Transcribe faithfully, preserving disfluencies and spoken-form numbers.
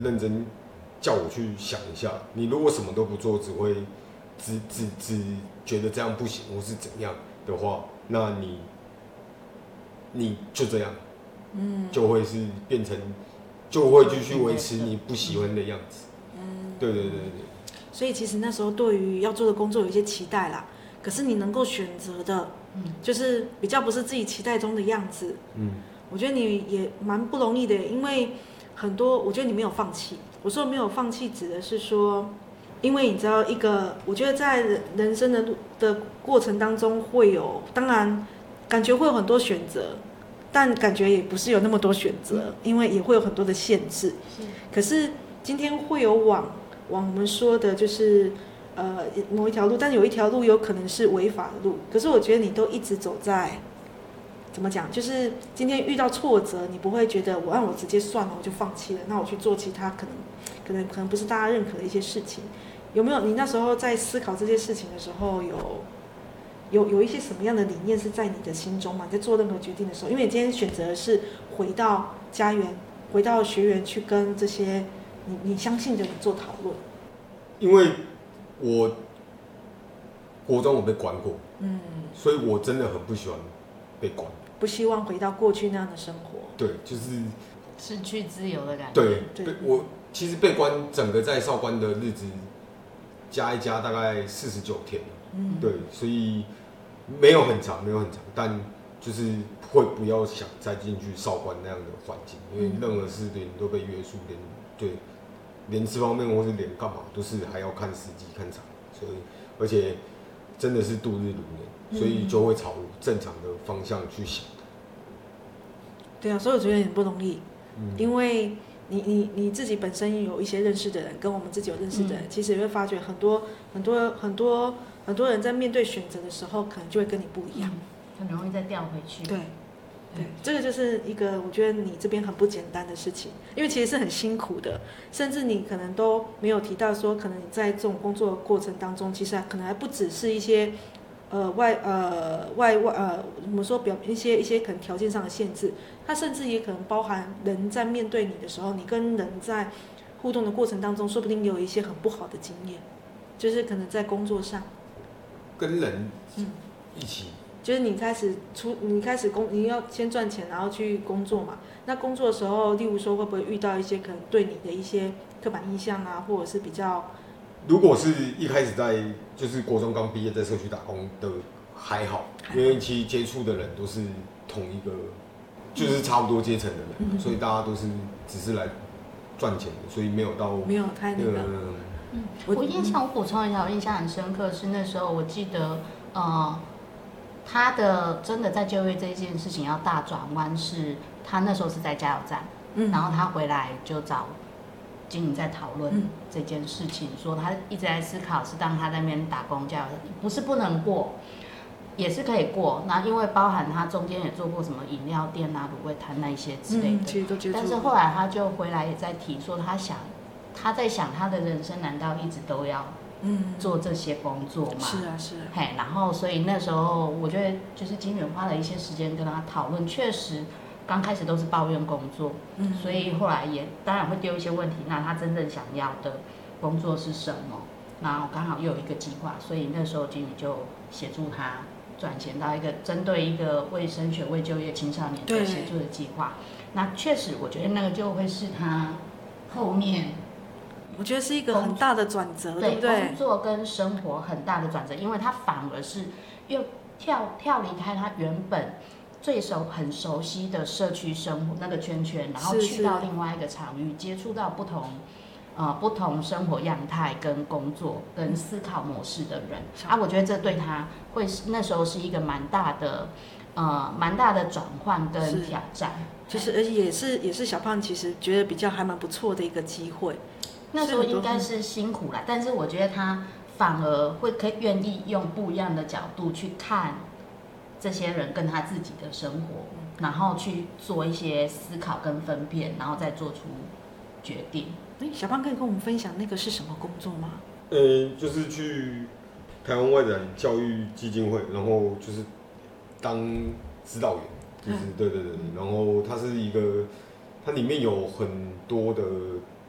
认真叫我去想一下，你如果什么都不做，只会只只只觉得这样不行或是怎样的话，那你你就这样，嗯，就会是变成就会继续维持你不喜欢的样子。嗯，对对对对。 所以其实那时候对于要做的工作有一些期待啦，可是你能够选择的，嗯，就是比较不是自己期待中的样子。嗯，我觉得你也蛮不容易的，因为很多我觉得你没有放弃。我说没有放弃，指的是说，因为你知道一个，我觉得在人生的的过程当中会有，当然感觉会有很多选择，但感觉也不是有那么多选择，因为也会有很多的限制。可是今天会有往往我们说的就是呃某一条路，但有一条路有可能是违法的路。可是我觉得你都一直走在。怎么讲？就是今天遇到挫折，你不会觉得我让我直接算了，我就放弃了，那我去做其他可能、可能、可能不是大家认可的一些事情。有没有？你那时候在思考这些事情的时候，有有有一些什么样的理念是在你的心中吗？你在做任何决定的时候，因为你今天选择的是回到家园，回到学园去跟这些你你相信的人做讨论。 因为我国中我被关过，嗯，所以我真的很不喜欢被关。 不希望回到过去那样的生活， 对，就是失去自由的感觉。 对，对我其实被关整个在少关的日子加一加大概四十九天，嗯，对，所以没有很长，没有很长，但就是会不要想再进去少关那样的环境，因为任何事情都被约束，连对，连吃方面或是连干嘛都是还要看时机看场，所以而且真的是度日如年，所以就会朝正常的方向去想。 对啊，所以我觉得很不容易，嗯、因为你你你自己本身有一些认识的人，跟我们自己有认识的人，嗯、其实也会发觉很多很多很多很多人在面对选择的时候，可能就会跟你不一样， 嗯、很容易再掉回去。 对，对，这个就是一个我觉得你这边很不简单的事情，因为其实是很辛苦的，甚至你可能都没有提到说，可能你在这种工作的过程当中，其实可能还不只是一些。呃外呃外外呃我们说表一些一些可能条件上的限制，它甚至也可能包含人在面对你的时候，你跟人在互动的过程当中，说不定也有一些很不好的经验，就是可能在工作上， 跟人一起，嗯、 就是你开始出你开始工你要先赚钱，然后去工作嘛。那工作的时候，例如说会不会遇到一些可能对你的一些刻板印象啊，或者是比较。 如果是一开始在就是国中刚毕业在社区打工的还好，因为其实接触的人都是同一个，就是差不多阶层的人，嗯、所以大家都是只是来赚钱的，所以没有到没有太那个。 嗯，我印象我补充一下，我印象很深刻是那时候我记得，呃，他的真的在就业这件事情要大转弯，是他那时候是在加油站，嗯、然后他回来就找。经理在讨论这件事情，嗯、说他一直在思考，是当他在那边打工加油，不是不能过，也是可以过。那因为包含他中间也做过什么饮料店啊、卤味摊那一些之类的， 嗯、其实都接触过。 但是后来他就回来也在提说，他想他在想他的人生难道一直都要做这些工作吗？ 是啊，是啊。 嘿，然后所以那时候我觉得就是经理花了一些时间跟他讨论，确实。刚开始都是抱怨工作，嗯、所以后来也当然会丢一些问题。那他真正想要的工作是什么？然后刚好又有一个计划，所以那时候经理就协助他转型到一个针对一个为升学、为就业青少年的协助的计划。那确实，我觉得那个就会是他后面， 我觉得是一个很大的转折，对不对？ 工作跟生活很大的转折，因为他反而是又跳跳离开他原本。最熟很熟悉的社区生活那个圈圈，然后去到另外一个场域，接触到不同呃不同生活样态、跟工作、跟思考模式的人、嗯、啊，我觉得这对他会那时候是一个蛮大的呃蛮大的转换跟挑战， 就是而且也是也是小胖其实觉得比较还蛮不错的一个机会。 那时候应该是辛苦啦，但是我觉得他反而会可以愿意用不一样的角度去看。这些人跟他自己的生活，然后去做一些思考跟分辨，然后再做出决定。 哎，小胖可以跟我们分享那个是什么工作吗？ 呃，就是去台湾外展教育基金会，然后就是当指导员，就是、嗯、对对对，然后它是一个，它里面有很多的